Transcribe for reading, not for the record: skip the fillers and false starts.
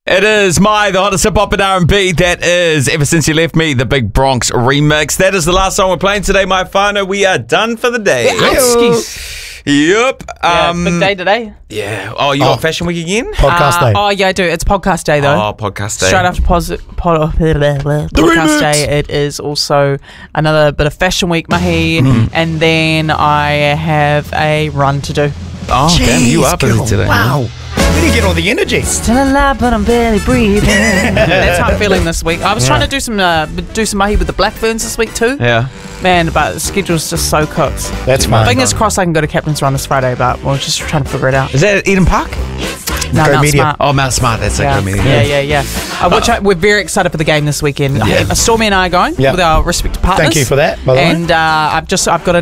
It is the hottest hip-hop and R&B. That is Ever Since You Left Me, the Big Bronx remix. That is the last song we're playing today, my whānau. We are done for the day. Yep. Big day today. Yeah. Oh, you got Fashion Week again? Podcast day. Oh, yeah, I do. It's podcast day, though. Oh, podcast day. Straight after podcast day, it is also another bit of Fashion Week, mahi, and then I have a run to do. Oh, damn, you are busy today. Wow. Where do you get all the energy? Still alive, but I'm barely breathing. That's how I'm feeling this week. I was trying to do some mahi with the Black Ferns this week too. Yeah. Man, but the schedule's just so cooked. That's fine. Fingers crossed I can go to Captain's Run this Friday, but we're just trying to figure it out. Is that at Eden Park? No, Go Mount Media. Smart. Oh, Mount Smart. That's Yeah. like Media. Yeah. We're very excited for the game this weekend. Yeah. Stormy and I are going Yeah. with our respective partners. Thank you for that, by the way. And I've got a